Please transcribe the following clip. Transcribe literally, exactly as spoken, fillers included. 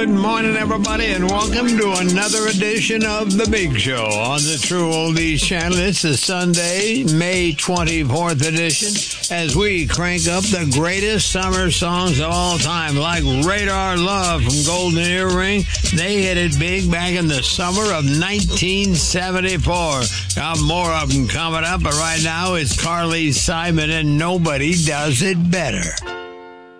Good morning, everybody, and welcome to another edition of The Big Show on the True Oldies channel. It's the Sunday, May twenty-fourth edition, as we crank up the greatest summer songs of all time, like Radar Love from Golden Earring. They hit it big back in the summer of nineteen seventy-four. Got more of them coming up, but right now it's Carly Simon and Nobody Does It Better.